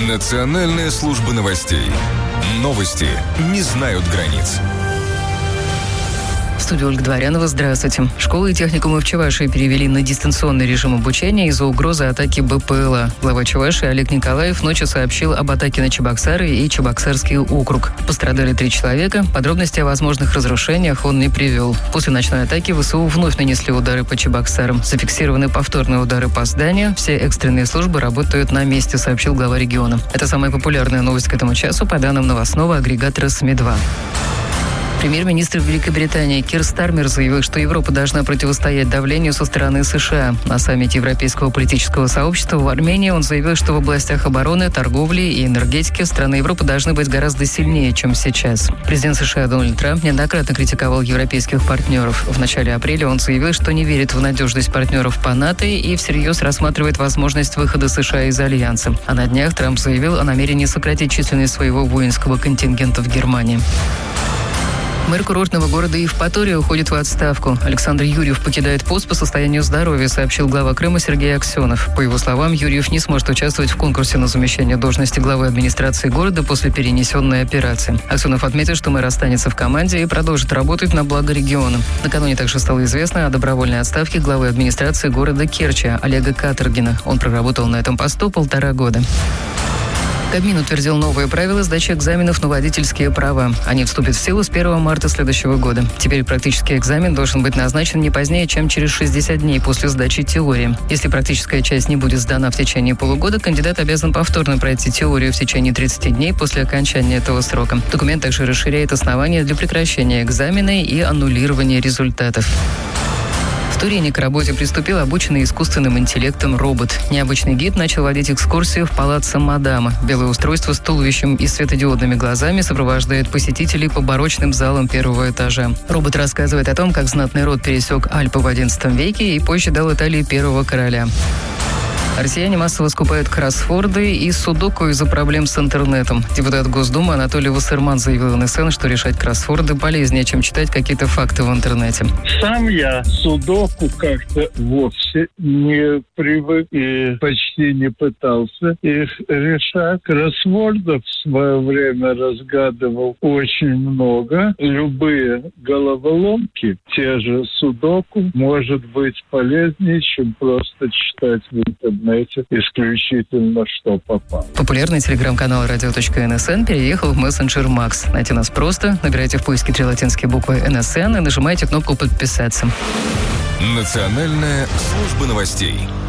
Национальная служба новостей. Новости не знают границ. В студии Ольга Дворянова. Здравствуйте. Школы и техникумы в Чувашии перевели на дистанционный режим обучения из-за угрозы атаки БПЛА. Глава Чувашии Олег Николаев ночью сообщил об атаке на Чебоксары и Чебоксарский округ. Пострадали 3 человека. Подробности о возможных разрушениях он не привел. После ночной атаки ВСУ вновь нанесли удары по Чебоксарам. Зафиксированы повторные удары по зданию. Все экстренные службы работают на месте, сообщил глава региона. Это самая популярная новость к этому часу по данным новостного агрегатора СМИ-2. Премьер-министр Великобритании Кир Стармер заявил, что Европа должна противостоять давлению со стороны США. На саммите Европейского политического сообщества в Армении он заявил, что в областях обороны, торговли и энергетики страны Европы должны быть гораздо сильнее, чем сейчас. Президент США Дональд Трамп неоднократно критиковал европейских партнеров. В начале апреля он заявил, что не верит в надежность партнеров по НАТО и всерьез рассматривает возможность выхода США из Альянса. А на днях Трамп заявил о намерении сократить численность своего воинского контингента в Германии. Мэр курортного города Евпатория уходит в отставку. Александр Юрьев покидает пост по состоянию здоровья, сообщил глава Крыма Сергей Аксенов. По его словам, Юрьев не сможет участвовать в конкурсе на замещение должности главы администрации города после перенесенной операции. Аксенов отметил, что мэр останется в команде и продолжит работать на благо региона. Накануне также стало известно о добровольной отставке главы администрации города Керчи Олега Каторгина. Он проработал на этом посту 1,5 года. Кабмин утвердил новые правила сдачи экзаменов на водительские права. Они вступят в силу с 1 марта следующего года. Теперь практический экзамен должен быть назначен не позднее, чем через 60 дней после сдачи теории. Если практическая часть не будет сдана в течение полугода, кандидат обязан повторно пройти теорию в течение 30 дней после окончания этого срока. Документ также расширяет основания для прекращения экзамена и аннулирования результатов. В Турине к работе приступил обученный искусственным интеллектом робот. Необычный гид начал водить экскурсию в палаццо Мадама. Белое устройство с туловищем и светодиодными глазами сопровождает посетителей по барочным залам 1-го этажа. Робот рассказывает о том, как знатный род пересек Альпы в XI веке и позже дал Италии первого короля. Россияне массово скупают кроссворды и судоку из-за проблем с интернетом. Депутат Госдумы Анатолий Вассерман заявил НСН, что решать кроссворды полезнее, чем читать какие-то факты в интернете. Сам я судоку как-то вовсе не привык и почти не пытался их решать. Кроссвордов в свое время разгадывал очень много. Любые головоломки, те же судоку, может быть полезнее, чем просто читать в интернете исключительно что попало. Популярный телеграм-канал radio.nsn переехал в мессенджер Макс. Найти нас просто. Набирайте в поиске 3 латинские буквы НСН и нажимайте кнопку «Подписаться». Национальная служба новостей.